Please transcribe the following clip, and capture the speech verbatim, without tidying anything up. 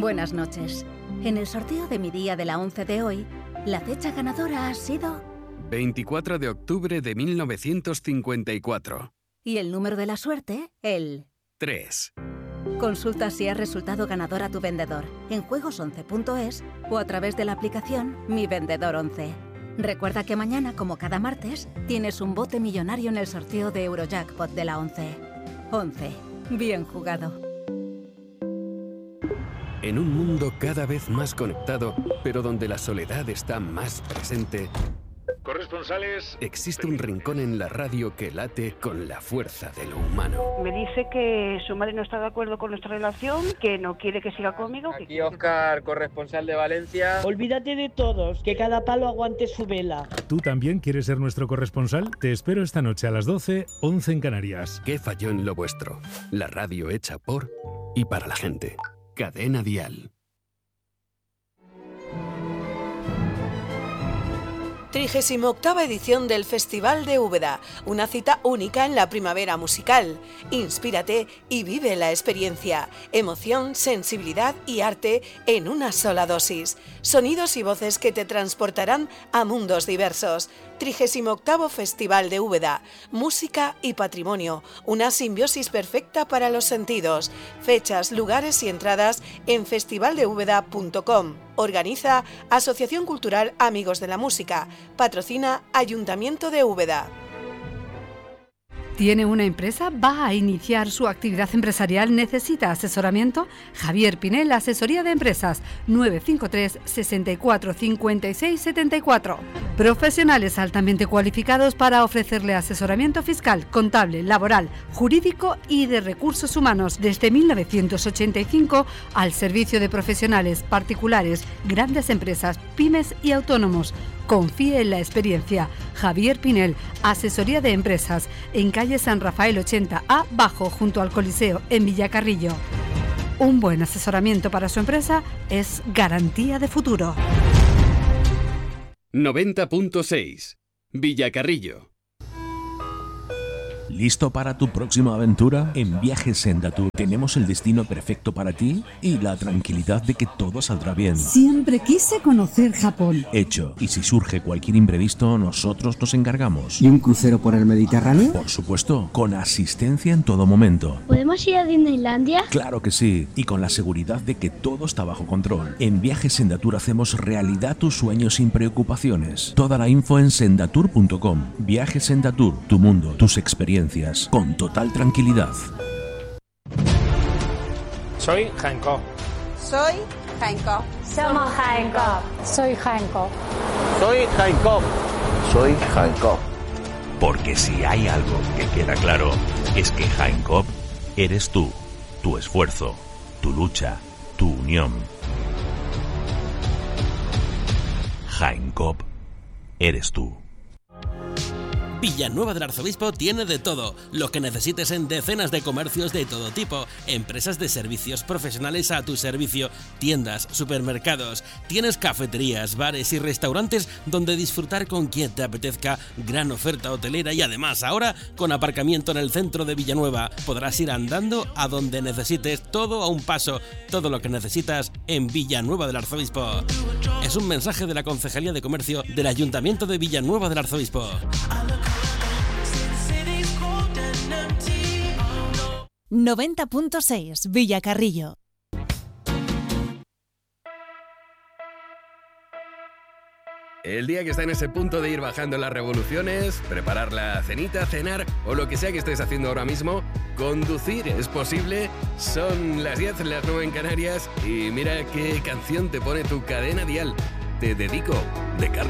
Buenas noches. En el sorteo de mi día de la once de hoy, la fecha ganadora ha sido... veinticuatro de octubre de mil novecientos cincuenta y cuatro. Y el número de la suerte, el... tres. Consulta si has resultado ganador a tu vendedor en juegos once punto es o a través de la aplicación Mi Vendedor once. Recuerda que mañana, como cada martes, tienes un bote millonario en el sorteo de Eurojackpot de la once. once. Bien jugado. En un mundo cada vez más conectado, pero donde la soledad está más presente, corresponsales, existe un rincón en la radio que late con la fuerza de lo humano. Me dice que su madre no está de acuerdo con nuestra relación, que no quiere que siga conmigo. Aquí Óscar, corresponsal de Valencia. Olvídate de todos, que cada palo aguante su vela. ¿Tú también quieres ser nuestro corresponsal? Te espero esta noche a las doce, once en Canarias. ¿Qué falló en lo vuestro? La radio hecha por y para la gente. Cadena Dial. trigésima octava edición del Festival de Úbeda, una cita única en la primavera musical. Inspírate y vive la experiencia. Emoción, sensibilidad y arte en una sola dosis. Sonidos y voces que te transportarán a mundos diversos. trigésimo octavo Festival de Úbeda, música y patrimonio, una simbiosis perfecta para los sentidos. Fechas, lugares y entradas en festival de úbeda punto com. Organiza Asociación Cultural Amigos de la Música. Patrocina Ayuntamiento de Úbeda. ¿Tiene una empresa? ¿Va a iniciar su actividad empresarial? ¿Necesita asesoramiento? Javier Pinel, Asesoría de Empresas, nueve cinco tres, sesenta y cuatro, cincuenta y seis, setenta y cuatro. Profesionales altamente cualificados para ofrecerle asesoramiento fiscal, contable, laboral, jurídico y de recursos humanos desde mil novecientos ochenta y cinco al servicio de profesionales, particulares, grandes empresas, pymes y autónomos. Confíe en la experiencia. Javier Pinel, Asesoría de Empresas, en calle San Rafael ochenta A, bajo, junto al Coliseo, en Villacarrillo. Un buen asesoramiento para su empresa es garantía de futuro. noventa punto seis. Villacarrillo. ¿Listo para tu próxima aventura? En Viajes Sendatur tenemos el destino perfecto para ti y la tranquilidad de que todo saldrá bien. Siempre quise conocer Japón. Hecho. Y si surge cualquier imprevisto, nosotros nos encargamos. ¿Y un crucero por el Mediterráneo? Por supuesto, con asistencia en todo momento. ¿Podemos ir a Disneylandia? Claro que sí, y con la seguridad de que todo está bajo control. En Viajes Sendatur hacemos realidad tus sueños sin preocupaciones. Toda la info en sendatur punto com. Viajes Sendatur, tu mundo, tus experiencias. Con total tranquilidad. Soy Hancock. Soy Hancock. Somos Hancock. Soy Hancock. Soy Hancock. Soy Hancock. Porque si hay algo que queda claro, es que Hancock eres tú, tu esfuerzo, tu lucha, tu unión. Hancock eres tú. Villanueva del Arzobispo tiene de todo, lo que necesites en decenas de comercios de todo tipo, empresas de servicios profesionales a tu servicio, tiendas, supermercados, tienes cafeterías, bares y restaurantes donde disfrutar con quien te apetezca, gran oferta hotelera y además ahora con aparcamiento en el centro de Villanueva, podrás ir andando a donde necesites, todo a un paso, todo lo que necesitas en Villanueva del Arzobispo. Es un mensaje de la Concejalía de Comercio del Ayuntamiento de Villanueva del Arzobispo. noventa punto seis Villacarrillo. El día que está en ese punto de ir bajando las revoluciones, preparar la cenita, cenar o lo que sea que estés haciendo ahora mismo, conducir es posible. Son las diez, las nueve en Canarias y mira qué canción te pone tu Cadena Dial. Te dedico, de Carlos.